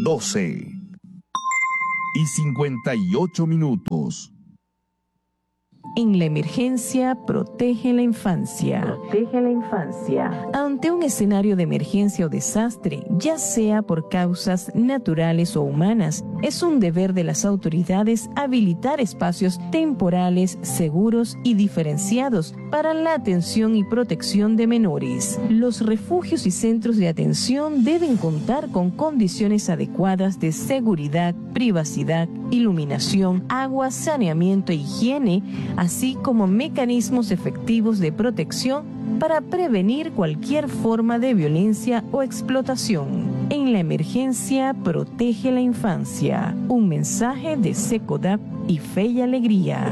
12:58. En la emergencia, protege la infancia. Protege la infancia. Ante un escenario de emergencia o desastre, ya sea por causas naturales o humanas, es un deber de las autoridades habilitar espacios temporales, seguros y diferenciados para la atención y protección de menores. Los refugios y centros de atención deben contar con condiciones adecuadas de seguridad, privacidad, iluminación, agua, saneamiento e higiene, así como mecanismos efectivos de protección para prevenir cualquier forma de violencia o explotación. En la emergencia, protege la infancia. Un mensaje de SECODAP y Fe y Alegría.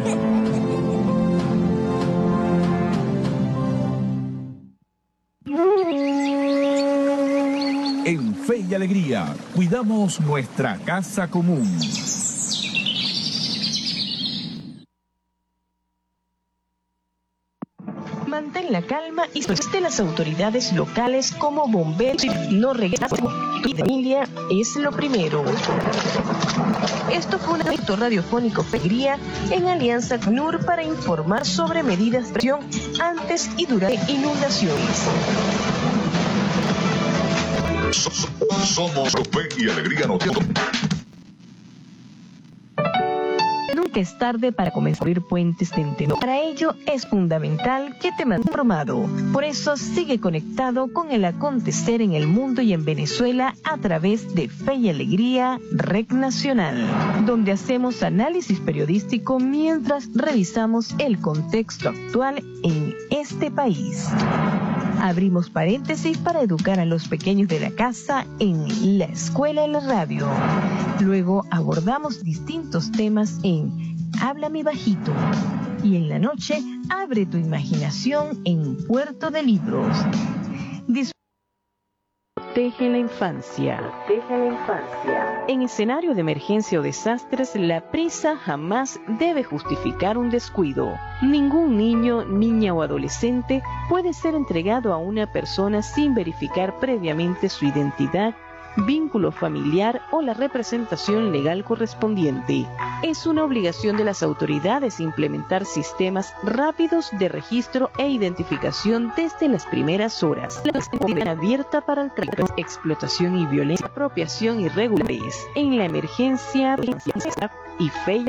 En Fe y Alegría, cuidamos nuestra casa común. Mantén la calma y de las autoridades locales como bomberos. No regreses. Tu familia es lo primero. Esto fue un acto radiofónico Fe y Alegría en alianza con NUR para informar sobre medidas de prevención antes y durante inundaciones. Somos Fe y Alegría Noticias. Nunca es tarde para comenzar a abrir puentes de entendimiento. Para ello es fundamental que te mantengas informado. Por eso sigue conectado con el acontecer en el mundo y en Venezuela a través de Fe y Alegría Red Nacional, donde hacemos análisis periodístico mientras revisamos el contexto actual en este país. Abrimos paréntesis para educar a los pequeños de la casa en la escuela y la radio. Luego abordamos distintos temas en Háblame Bajito. Y en la noche, abre tu imaginación en Puerto de Libros. Protege la infancia. Protege la infancia. En escenario de emergencia o desastres, la prisa jamás debe justificar un descuido. Ningún niño, niña o adolescente puede ser entregado a una persona sin verificar previamente su identidad, vínculo familiar o la representación legal correspondiente. Es una obligación de las autoridades implementar sistemas rápidos de registro e identificación desde las primeras horas. La abierta para el tráfico, explotación y violencia, apropiación irregulares. En la emergencia y fe.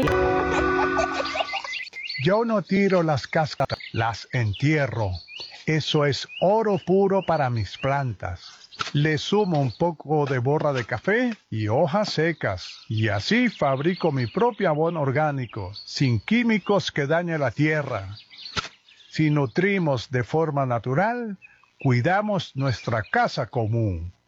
Yo no tiro las cáscaras, las entierro. Eso es oro puro para mis plantas. Le sumo un poco de borra de café y hojas secas, y así fabrico mi propio abono orgánico, sin químicos que dañen la tierra. Si nutrimos de forma natural, cuidamos nuestra casa común.